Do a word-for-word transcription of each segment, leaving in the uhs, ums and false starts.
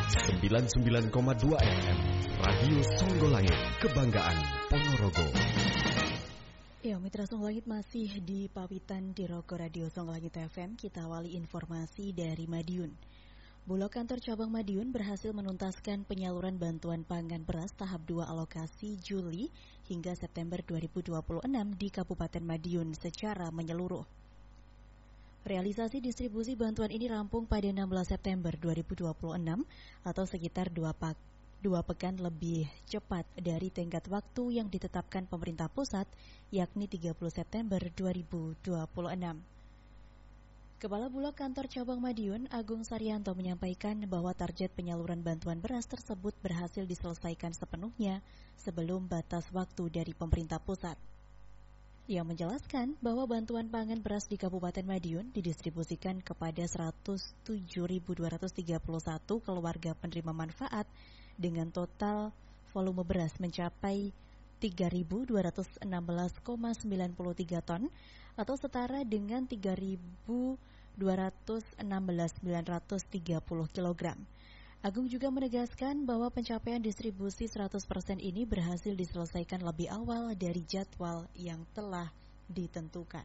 sembilan puluh sembilan koma dua F M Radio Songgolangit, kebanggaan Ponorogo. Ya, Mitra Songgolangit masih di Pawitan di Rogo Radio Songgolangit F M. Kita awali informasi dari Madiun. Bulog Kantor Cabang Madiun berhasil menuntaskan penyaluran bantuan pangan beras tahap dua alokasi Juli hingga September dua ribu dua puluh enam di Kabupaten Madiun secara menyeluruh. Realisasi distribusi bantuan ini rampung pada enam belas September dua ribu dua puluh enam atau sekitar dua, pak, dua pekan lebih cepat dari tenggat waktu yang ditetapkan pemerintah pusat, yakni tiga puluh September dua ribu dua puluh enam. Kepala Bulog Kantor Cabang Madiun, Agung Saryanto menyampaikan bahwa target penyaluran bantuan beras tersebut berhasil diselesaikan sepenuhnya sebelum batas waktu dari pemerintah pusat. Ia menjelaskan bahwa bantuan pangan beras di Kabupaten Madiun didistribusikan kepada seratus tujuh ribu dua ratus tiga puluh satu keluarga penerima manfaat dengan total volume beras mencapai tiga ribu dua ratus enam belas koma sembilan tiga ton atau setara dengan tiga ribu dua ratus enam belas ribu sembilan ratus tiga puluh kilogram. Agung juga menegaskan bahwa pencapaian distribusi seratus persen ini berhasil diselesaikan lebih awal dari jadwal yang telah ditentukan.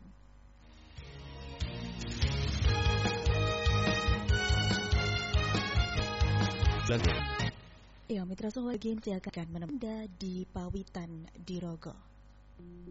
Lanjut. Ya, Mitra Songgolangit silakan menemui Anda di Pawitan di Rogo.